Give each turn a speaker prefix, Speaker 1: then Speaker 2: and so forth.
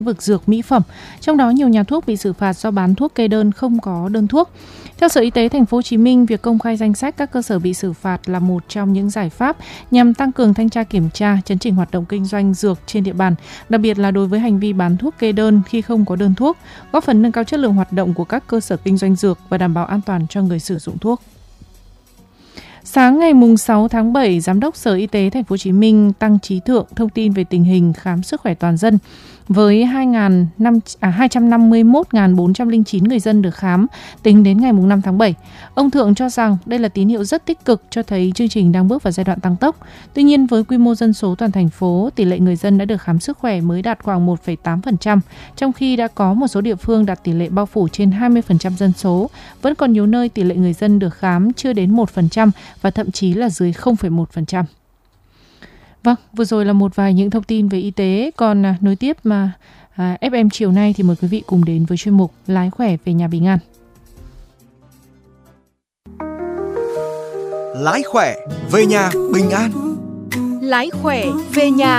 Speaker 1: vực dược mỹ phẩm, trong đó nhiều nhà thuốc bị xử phạt do bán thuốc kê đơn không có đơn thuốc. Theo Sở Y tế Thành phố Hồ Chí Minh, việc công khai danh sách các cơ sở bị xử phạt là một trong những giải pháp nhằm tăng cường thanh tra kiểm tra, chấn chỉnh hoạt động kinh doanh dược trên địa bàn, đặc biệt là đối với hành vi bán thuốc kê đơn khi không có đơn thuốc, góp phần nâng cao chất lượng hoạt động của các cơ sở kinh doanh dược và đảm bảo an toàn cho người sử dụng thuốc. Sáng ngày 6 tháng 7, Giám đốc Sở Y tế Thành phố Hồ Chí Minh Tăng Chí Thượng thông tin về tình hình khám sức khỏe toàn dân với 251.409 người dân được khám tính đến ngày 5 tháng 7. Ông Thượng cho rằng đây là tín hiệu rất tích cực cho thấy chương trình đang bước vào giai đoạn tăng tốc. Tuy nhiên, với quy mô dân số toàn thành phố, tỷ lệ người dân đã được khám sức khỏe mới đạt khoảng 1,8%, trong khi đã có một số địa phương đạt tỷ lệ bao phủ trên 20% dân số. Vẫn còn nhiều nơi tỷ lệ người dân được khám chưa đến 1% và thậm chí là dưới 0,1%. Vâng, vừa rồi là một vài những thông tin về y tế. Còn nối tiếp mà FM chiều nay thì mời quý vị cùng đến với chuyên mục Lái khỏe về nhà bình an.
Speaker 2: Lái khỏe về nhà bình an.
Speaker 3: Lái khỏe về nhà